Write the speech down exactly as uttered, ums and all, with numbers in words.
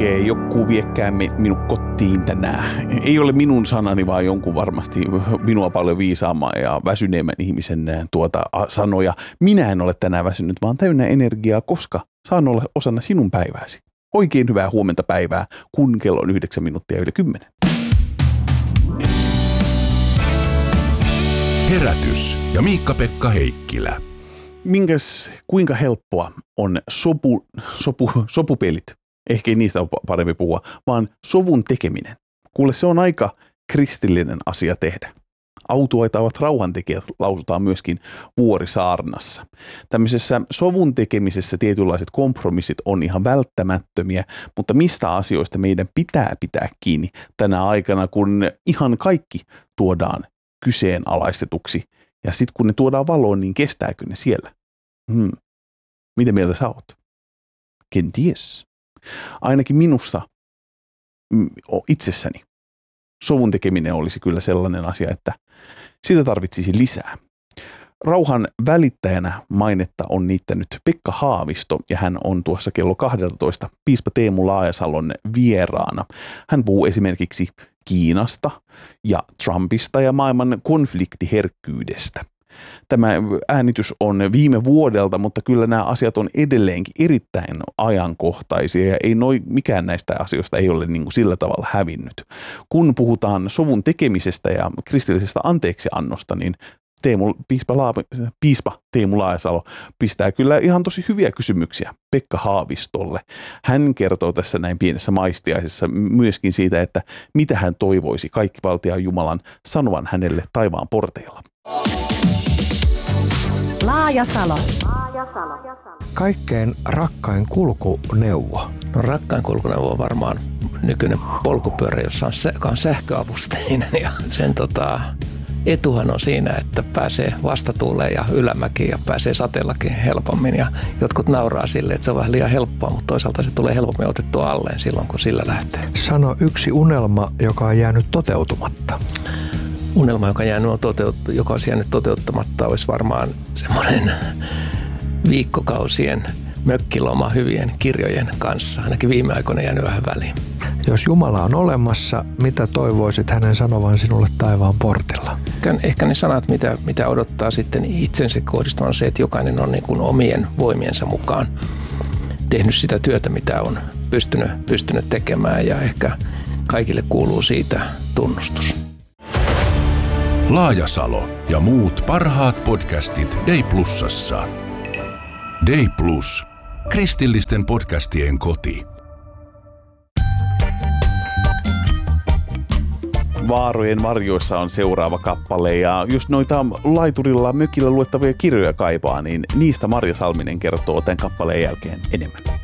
lukee, joku viekää minut kotiin tänään. Ei ole minun sanani, vaan jonkun varmasti minua paljon viisaamman ja väsyneemmän ihmisen tuota sanoja. Minä en ole tänään väsynyt, vaan täynnä energiaa, koska saan olla osana sinun päivääsi. Oikein hyvää huomenta päivää, kun kello on yhdeksän minuuttia yli kymmenen. Herätys ja Miikka-Pekka Heikkilä. Minkäs, kuinka helppoa on sopu, sopu, sopupelit? Ehkä ei niistä ole parempi puhua, vaan sovun tekeminen. Kuule, se on aika kristillinen asia tehdä. Autuaitavat rauhantekijät lausutaan myöskin Vuorisaarnassa. Tämmöisessä sovun tekemisessä tietynlaiset kompromissit on ihan välttämättömiä, mutta mistä asioista meidän pitää pitää kiinni tänä aikana, kun ihan kaikki tuodaan kyseenalaistetuksi. Ja sitten kun ne tuodaan valoon, niin kestääkö ne siellä? Hmm. Mitä mieltä sä oot? Kenties. Ainakin minusta itsessäni sovun tekeminen olisi kyllä sellainen asia, että sitä tarvitsisi lisää. Rauhan välittäjänä mainetta on niittänyt Pekka Haavisto ja hän on tuossa kello kaksitoista piispa Teemu Laajasalon vieraana. Hän puhuu esimerkiksi Kiinasta ja Trumpista ja maailman konfliktiherkkyydestä. Tämä äänitys on viime vuodelta, mutta kyllä nämä asiat on edelleenkin erittäin ajankohtaisia ja ei noi, mikään näistä asioista ei ole niin kuin sillä tavalla hävinnyt. Kun puhutaan sovun tekemisestä ja kristillisestä anteeksiannosta, niin Teemu, piispa, La, piispa Teemu Laajasalo pistää kyllä ihan tosi hyviä kysymyksiä Pekka Haavistolle. Hän kertoo tässä näin pienessä maistiaisessa myöskin siitä, että mitä hän toivoisi kaikkivaltiaan Jumalan sanovan hänelle taivaan porteilla. Laajasalo. Kaikkein rakkain kulkuneuvo. No rakkain kulkuneuvo on varmaan nykyinen polkupyörä, jossa on, joka on sähköavusteinen ja sen tota, etuhan on siinä, että pääsee vastatuuleen ja ylämäkiin ja pääsee sateellakin helpommin ja jotkut nauraa sille, että se on vähän liian helppoa, mutta toisaalta se tulee helpommin otettua alleen silloin, kun sillä lähtee. Sano yksi unelma, joka on jäänyt toteutumatta. Unelma, joka, jäänyt on toteut- joka olisi jäänyt toteuttamatta, olisi varmaan semmoinen viikkokausien mökkiloma hyvien kirjojen kanssa. Ainakin viime aikoina jäänyt vähän väliin. Jos Jumala on olemassa, mitä toivoisit hänen sanovan sinulle taivaan portilla? Ehkä ne sanat, mitä, mitä odottaa sitten itsensä kohdistamaan, se, että jokainen on niin kuin omien voimiensa mukaan tehnyt sitä työtä, mitä on pystynyt, pystynyt tekemään ja ehkä kaikille kuuluu siitä tunnustus. Laajasalo ja muut parhaat podcastit Day Plusassa. Day Plus. Kristillisten podcastien koti. Vaarojen varjoissa on seuraava kappale ja jos noita laiturilla mökillä luettavia kirjoja kaipaa, niin niistä Marja Salminen kertoo tämän kappaleen jälkeen enemmän.